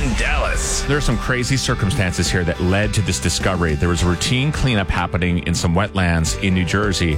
in Dallas. There are some crazy circumstances here that led to this discovery. There was a routine cleanup happening in some wetlands in New Jersey.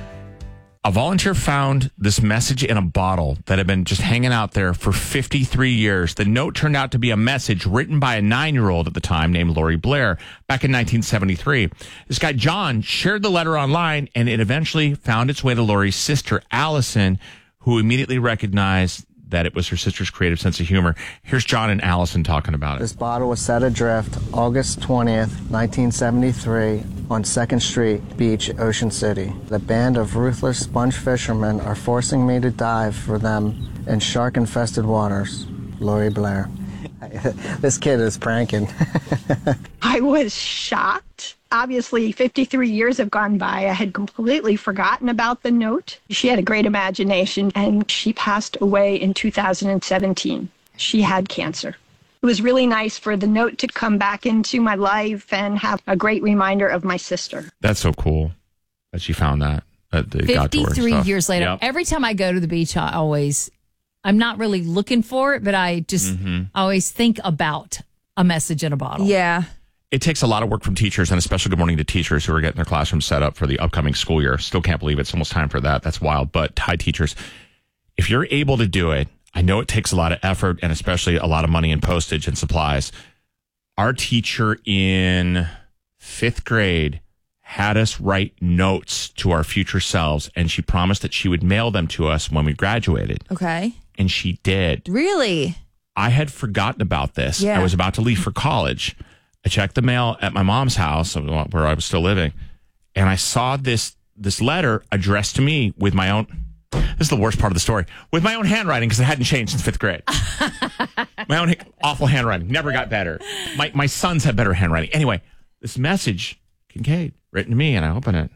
A volunteer found this message in a bottle that had been just hanging out there for 53 years. The note turned out to be a message written by a 9-year-old at the time named Lori Blair back in 1973. This guy, John, shared the letter online, and it eventually found its way to Lori's sister, Allison, who immediately recognized that it was her sister's creative sense of humor. Here's John and Allison talking about it. This bottle was set adrift August 20th, 1973 on 2nd Street Beach, Ocean City. The band of ruthless sponge fishermen are forcing me to dive for them in shark-infested waters. Lori Blair. This kid is pranking. I was shocked. Obviously, 53 years have gone by. I had completely forgotten about the note. She had a great imagination, and she passed away in 2017. She had cancer. It was really nice for the note to come back into my life and have a great reminder of my sister. That's so cool that she found that. That they got to her and 53 stuff. years later. Yep. Every time I go to the beach, I'm not really looking for it, but I just always think about a message in a bottle. Yeah. It takes a lot of work from teachers, and especially good morning to teachers who are getting their classrooms set up for the upcoming school year. Still can't believe it's almost time for that. That's wild. But hi, teachers, if you're able to do it, I know it takes a lot of effort and especially a lot of money in postage and supplies. Our teacher in 5th grade had us write notes to our future selves, and she promised that she would mail them to us when we graduated. Okay. And she did. Really? I had forgotten about this. Yeah. I was about to leave for college. I checked the mail at my mom's house where I was still living, and I saw this letter addressed to me with my own. This is the worst part of the story. With my own handwriting, because it hadn't changed since 5th grade. My own awful handwriting. Never got better. My sons have better handwriting. Anyway, this message, Kincaid, written to me, and I open it.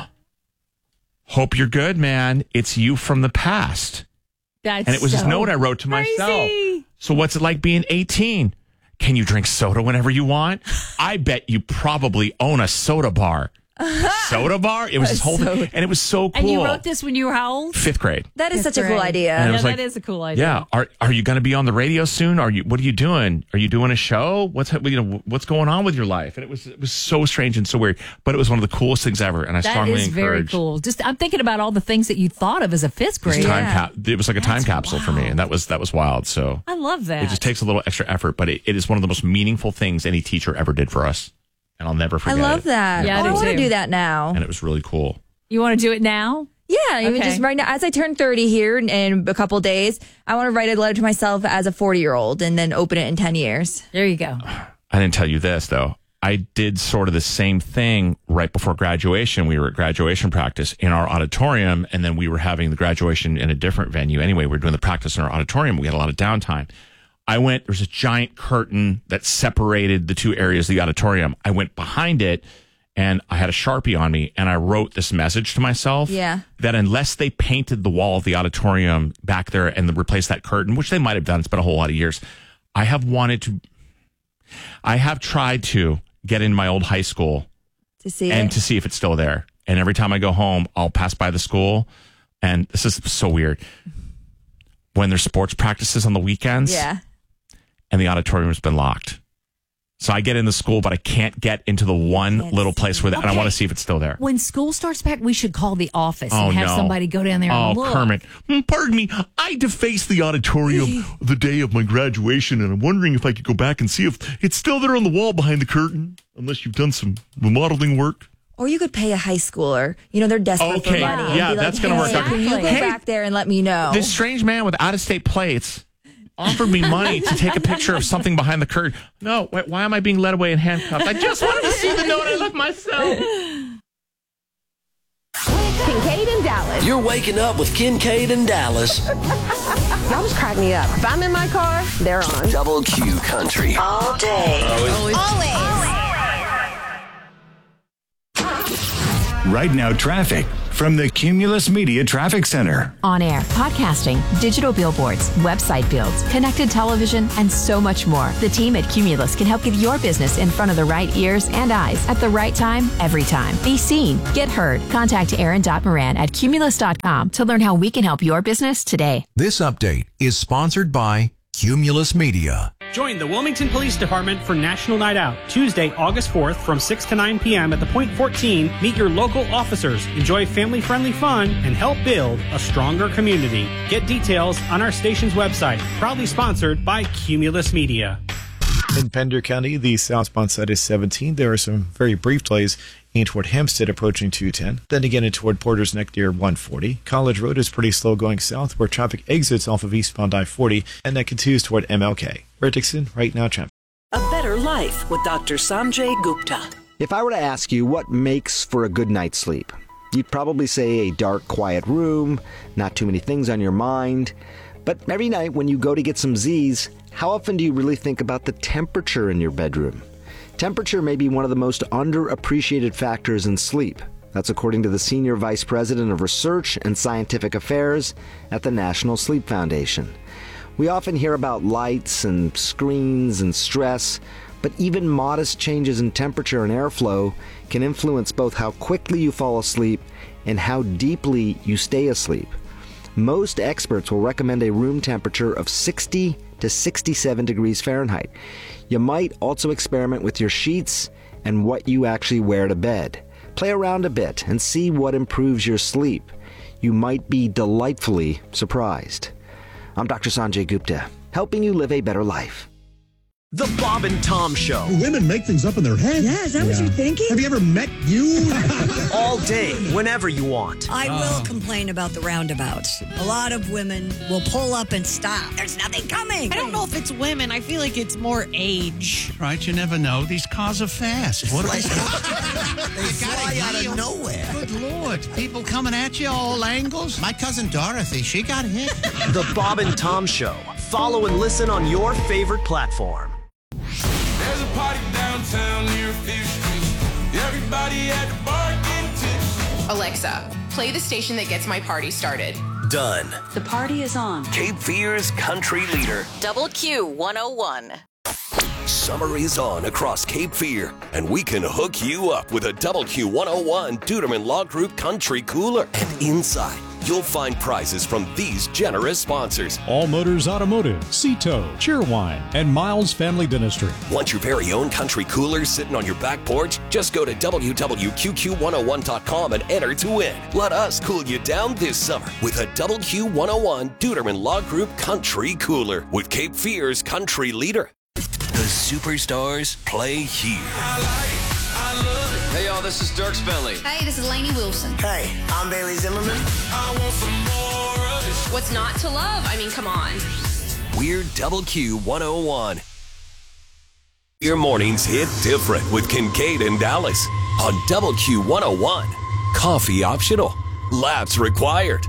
Hope you're good, man. It's you from the past. And it was this note I wrote to myself. So what's it like being 18? Can you drink soda whenever you want? I bet you probably own a soda bar. Soda bar? It was this whole thing. And it was so cool. And you wrote this when you were how old? 5th grade. That is such a cool idea. And Yeah, that is a cool idea. Yeah. Are you going to be on the radio soon? What are you doing? Are you doing a show? What's going on with your life? And it was so strange and so weird, but it was one of the coolest things ever. And I strongly encourage. That is very cool. Just I'm thinking about all the things that you thought of as a 5th grader. It was like a time capsule for me, and that was wild. So I love that. It just takes a little extra effort, but it is one of the most meaningful things any teacher ever did for us. And I'll never forget it. I love that. Yeah, I want to too. do that now. And it was really cool. You want to do it now? Yeah, even Okay. just right now, as I turn 30 here in a couple days, I want to write a letter to myself as a 40-year-old and then open it in 10 years. There you go. I didn't tell you this, though. I did sort of the same thing right before graduation. We were at graduation practice in our auditorium, and then we were having the graduation in a different venue. Anyway, we were doing the practice in our auditorium. We had a lot of downtime. There's a giant curtain that separated the two areas of the auditorium. I went behind it, and I had a Sharpie on me, and I wrote this message to myself that unless they painted the wall of the auditorium back there and replaced that curtain, which they might have done, it's been a whole lot of years, I have tried to get in my old high school to see if it's still there. And every time I go home, I'll pass by the school, and this is so weird. When there's sports practices on the weekends, and the auditorium has been locked. So I get in the school, but I can't get into the one little place where and I want to see if it's still there. When school starts back, we should call the office and have somebody go down there and look. Kermit. Pardon me. I defaced the auditorium the day of my graduation, and I'm wondering if I could go back and see if it's still there on the wall behind the curtain, unless you've done some remodeling work. Or you could pay a high schooler. They're desperate for money. And Yeah, be that's like, going to work out. Can you go back there and let me know? This strange man with out-of-state plates offered me money to take a picture of something behind the curtain. No, why am I being led away in handcuffs? I just wanted to see the note I left myself. Kincaid in Dallas. You're waking up with Kincaid in Dallas. Y'all just crack me up. If I'm in my car, they're on. Double Q Country. All day. Always. Right now, traffic from the Cumulus Media Traffic Center. On air, podcasting, digital billboards, website builds, connected television, and so much more. The team at Cumulus can help get your business in front of the right ears and eyes at the right time, every time. Be seen, get heard. Contact Aaron.Moran at Cumulus.com to learn how we can help your business today. This update is sponsored by Cumulus Media. Join the Wilmington Police Department for National Night Out, Tuesday, August 4th from 6 to 9 p.m. at the Point 14. Meet your local officers, enjoy family-friendly fun, and help build a stronger community. Get details on our station's website. Proudly sponsored by Cumulus Media. In Pender County, the southbound side is 17. There are some very brief delays in toward Hempstead approaching 210. Then again in toward Porter's Neck near 140. College Road is pretty slow going south where traffic exits off of eastbound I-40 and that continues toward MLK. We're at Dixon, right now traffic. A better life with Dr. Sanjay Gupta. If I were to ask you what makes for a good night's sleep, you'd probably say a dark, quiet room, not too many things on your mind. But every night when you go to get some Z's, how often do you really think about the temperature in your bedroom? Temperature may be one of the most underappreciated factors in sleep. That's according to the Senior Vice President of Research and Scientific Affairs at the National Sleep Foundation. We often hear about lights and screens and stress, but even modest changes in temperature and airflow can influence both how quickly you fall asleep and how deeply you stay asleep. Most experts will recommend a room temperature of 60 to 67 degrees Fahrenheit. You might also experiment with your sheets and what you actually wear to bed. Play around a bit and see what improves your sleep. You might be delightfully surprised. I'm Dr. Sanjay Gupta, helping you live a better life. The Bob and Tom Show. Women make things up in their head. Yeah, is that what you're thinking? Have you ever met you? All day, whenever you want. I will complain about the roundabouts. A lot of women will pull up and stop. There's nothing coming. I don't know if it's women. I feel like it's more age. Right, you never know. These cars are fast. What They fly out of nowhere. Good Lord. People coming at you all angles. My cousin Dorothy, she got hit. The Bob and Tom Show. Follow and listen on your favorite platform. There's a party downtown near 5th Street. Everybody at the bar getting tipsy. Alexa, play the station that gets my party started. Done. The party is on. Cape Fear's country leader. Double Q 101. Summer is on across Cape Fear, and we can hook you up with a Double Q 101 Duderman Law Group Country Cooler. And inside, you'll find prizes from these generous sponsors. All Motors Automotive, Cito, Cheerwine, and Miles Family Dentistry. Want your very own country cooler sitting on your back porch? Just go to www.qqq101.com and enter to win. Let us cool you down this summer with a Double Q 101 Duderman Law Group Country Cooler with Cape Fear's country leader. The superstars play here. Hey, y'all, this is Dirk Bentley. Hey, this is Lainey Wilson. Hey, I'm Bailey Zimmerman. I want some more of this. What's not to love? I mean, come on. We're Double Q 101. Your mornings hit different with Kincaid and Dallas on Double Q 101. Coffee optional. Laps required.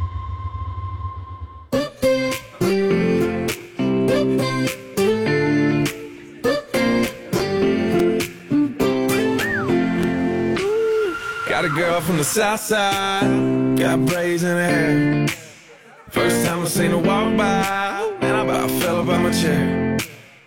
Got a girl from the south side, got braids in her hair. First time I seen her walk by, man, I about fell up out my chair.